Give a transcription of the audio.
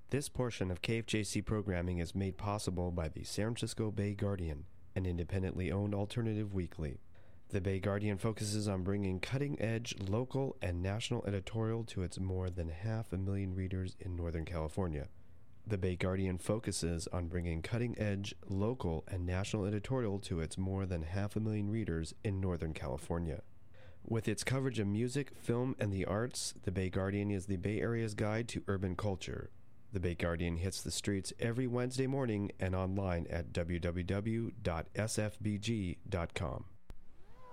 This portion of KFJC programming is made possible by the San Francisco Bay Guardian, an independently owned alternative weekly. The Bay Guardian focuses on bringing cutting-edge local and national editorial to its more than 500,000 readers in Northern California. The Bay Guardian focuses on bringing cutting-edge local and national editorial to its more than 500,000 readers in Northern California. With its coverage of music, film, and the arts, the Bay Guardian is the Bay Area's guide to urban culture. The Bay Guardian hits the streets every Wednesday morning and online at www.sfbg.com.